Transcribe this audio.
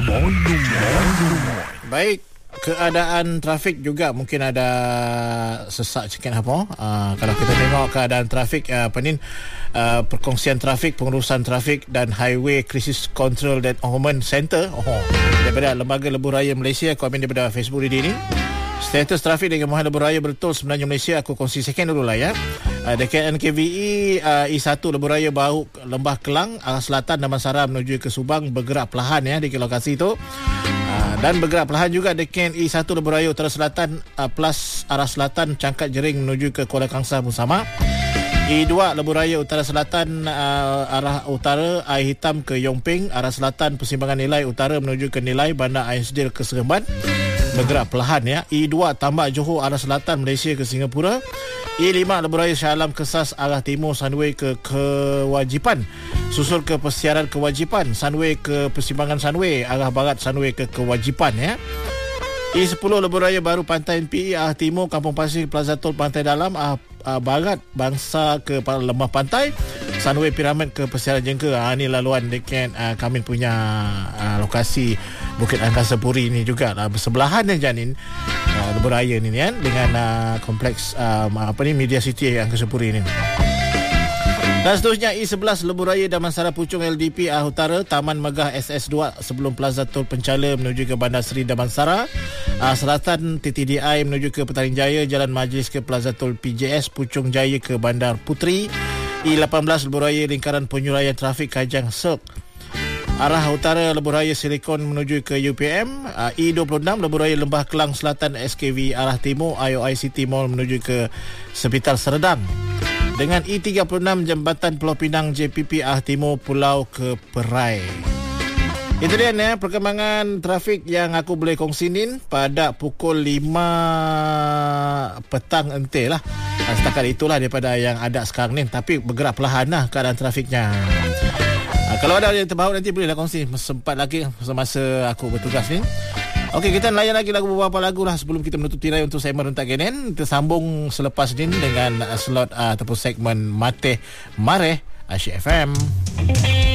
Baik, keadaan trafik juga mungkin ada sesak sikit apa. Kalau kita tengok keadaan trafik perkongsian trafik, pengurusan trafik dan Highway Crisis Control and Environment Center daripada Lembaga Lebuh Raya Malaysia, komen daripada Facebook ini. Status trafik dengan Muhammad Lebuh Raya bertul sebenarnya Malaysia. Aku kongsi second dulu lah ya. Dekat NKVE E1 Lebuh Raya Bahu Lembah Kelang arah selatan Damansara menuju ke Subang bergerak perlahan ya di lokasi itu. Dan bergerak perlahan juga dekat E1 Lebuh Raya Utara Selatan plus arah selatan Cangkat Jering menuju ke Kuala Kangsar bersama. E2 Lebuh Raya Utara Selatan arah utara Air Hitam ke Yongping, arah selatan Persimpangan Nilai Utara menuju ke Nilai Bandar Ainsdale ke Seremban bergerak perlahan ya. E2 Tambak Johor arah selatan Malaysia ke Singapura. E5 Lebuh Raya Shah Alam Kesas arah timur Sunway ke Kewajipan susul ke Persiaran Kewajipan, Sunway ke Persimpangan Sunway, arah barat Sunway ke Kewajipan ya. E10 Lebuh Raya Baru Pantai NPE arah timur Kampung Pasir Plaza Tol Pantai Dalam, barat Bangsa ke Lembah Pantai, Sunway Piramid ke Persiaran Jengka. Ini laluan dekat kami punya lokasi Bukit Angkasa Puri ni juga bersebelahan dengan Janin Lebuh Raya ni kan, dengan kompleks Media City Angkasa Puri ni. Dan seterusnya E11 Lebuh Raya Damansara Puchong LDP arah utara Taman Megah SS2 sebelum Plaza Tol Pencala menuju ke Bandar Seri Damansara, selatan TTDI menuju ke Petaling Jaya, Jalan Majlis ke Plaza Tol PJS Puchong Jaya ke Bandar Puteri. E18 Lebuh Raya Lingkaran Penyuraian Trafik Kajang Silk arah utara Lebuh Raya Silicon menuju ke UPM. E26 Lebuh Raya Lembah Kelang Selatan SKV arah timur IOI City Mall menuju ke Sepital Seredang. Dengan E36 Jambatan Pulau Pinang JPP arah timur Pulau ke Perai. Itu dia ya, perkembangan trafik yang aku boleh kongsinin pada pukul 5 petang entil lah. Setakat itulah daripada yang ada sekarang ni, tapi bergerak perlahan lah keadaan trafiknya. Kalau ada yang terbaru nanti bolehlah kongsi sempat lagi semasa aku bertugas ni. Okey, kita layan lagi beberapa lagu lah sebelum kita menutup tirai untuk segmen Rentak Genen. Kita sambung selepas ini dengan slot ataupun segmen Mate Mare Asyik FM.